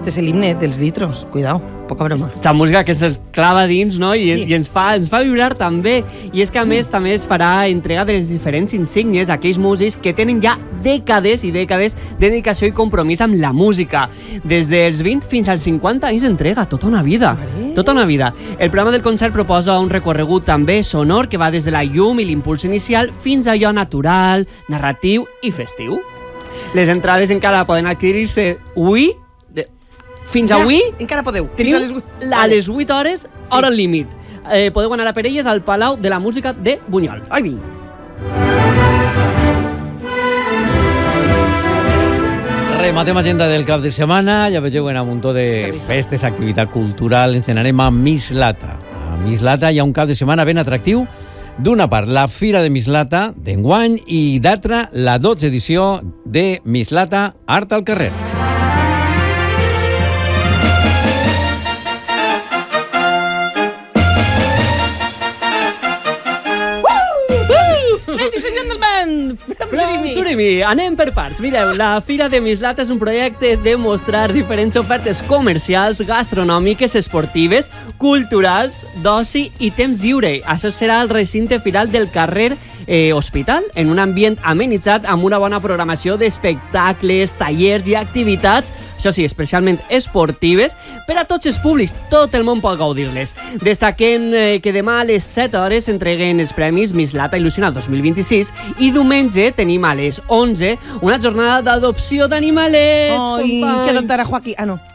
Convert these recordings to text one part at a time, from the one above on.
Este és l'himne dels litros. Cuidao, poca broma. La música que s'esclava dins, no? I ens fa vibrar també. I és que, a més, també es farà entrega de les diferents insígnies a aquells músics que tenen ja dècades i dècades de dedicació i compromís amb la música. Des dels 20 fins als 50 anys d'entrega, tota una vida. Tota una vida. El programa del concert proposa un recorregut també sonor que va des de la llum i l'impuls inicial fins a allò natural, narratiu i festiu. Les entrades encara poden adquirir-se avui, fins avui. Encara podeu. Teniu a les 8 hores, hora límit. Podeu anar a per elles al Palau de la Música de Bunyol. Ai, vi. Rematem agenda del cap de setmana. Ja vegeu en un muntó de festes, activitat cultural. Ens n'anem a Mislata. A Mislata hi ha un cap de setmana ben atractiu. D'una part, la Fira de Mislata d'enguany i d'altra, la 12ª edició de Mislata Art al Carrer. Ladies and gentlemen, from Surimi, anem per parts. Mireu, la Fira de Mislata és un projecte de mostrar diferents ofertes comercials, gastronòmiques, esportives, culturals, d'oci i temps lliure. Això serà el recinte firal del carrer Hospital, en un ambient amenitzat amb una bona programació d'espectacles, tallers i activitats, això sí, especialment esportives, per a tots els públics. Tot el món pot gaudir-les. Destaquem que demà a les 7 hores s'entreguen els premis Mislata Il·lusional 2026 i diumenge tenim a les 11 una jornada d'adopció d'animalets, companys. Que adoptarà Joaquí. Ah, no.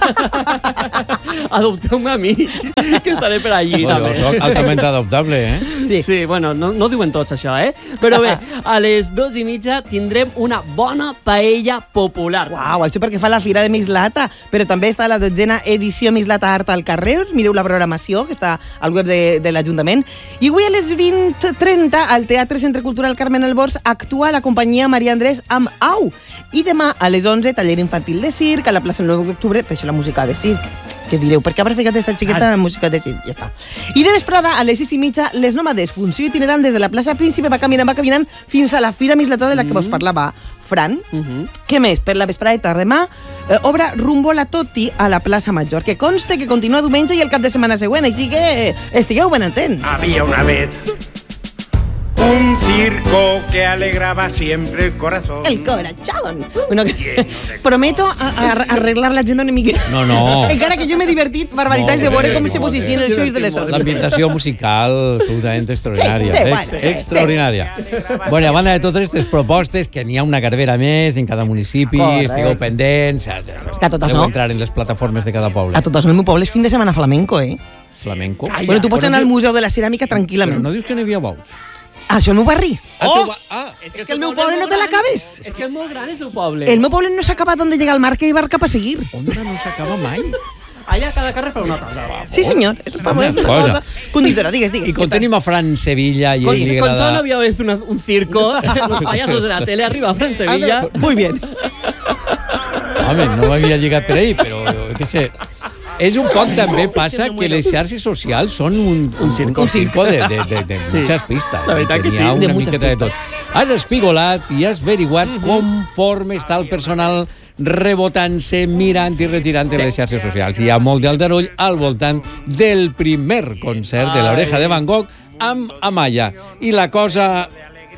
Adopteu-me a mi, que estaré per allí. Bueno, soc altament adoptable, eh? Sí, bueno, no diuen tots això, Però bé, a les 2:30 tindrem una bona paella popular. Uau, això perquè fa la Fira de Mislata, però també està la 12ª edició Mislata Art al Carrer. Mireu la programació, que està al web de l'Ajuntament. I avui a les 20:30 al Teatre Centre Cultural Carmen Albors actua la companyia Maria Andrés amb Au. I demà a les 11, taller infantil de circ, a la plaça 9 d'octubre, per això la música de circ. Què direu? Per què haurà ficat esta xiqueta en música de circ? Ja està. I de vesprada, a les 6:30, les nòmades, funció itinerant des de la plaça Príncipe, va caminant fins a la Fira Mislata de la que vos parlava Fran. Què més? Per la vesprada demà, obra Rumbo la Toti a la plaça Major, que conste que continua diumenge i el cap de setmana següent, així que estigueu ben atents. Había una vez un circo que alegraba siempre el corazón. El corazón. Bueno, prometo arreglar l'agenda una mica. No. Encara que jo m'he divertit barbaritats de veure com se posiciona el show de les hores. L'ambientació musical absolutament extraordinària. Extraordinària. Bueno, a banda de totes aquestes propostes, que n'hi ha una garbera més en cada municipi, estigueu pendents, podeu entrar en les plataformes de cada poble. A tot això, el meu poble és fin de setmana flamenco, Flamenco? Bueno, tu pots anar al Museu de la Ceràmica tranquil·lament. Però no dius que n'hi havia bous? Ah, això és el meu barri. És que el meu poble no te l'acabes. És que és molt gran, el seu poble. El meu poble no s'acaba d'on llega el mar que hi va cap a seguir. On no s'acaba mai? Allà cada carrer fa una cosa. Sí, senyor. És una cosa. Conditora, digues. I quan tenim a Fran Sevilla... Con solo había vez un circo, los payasos de la tele, arriba Fran Sevilla. Muy bien. Home, no m'havia lligat per ahí, però què sé... És un poc també passa que les xarxes socials són un circo de muchas pistes. La veritat que sí, de una miqueta de tot. Has espigolat i has averiguat conforme està el personal rebotant-se, mirant i retirant de les xarxes socials. Hi ha molt d'aldarull al voltant del primer concert de l'Oreja de Van Gogh amb Amaya. I la cosa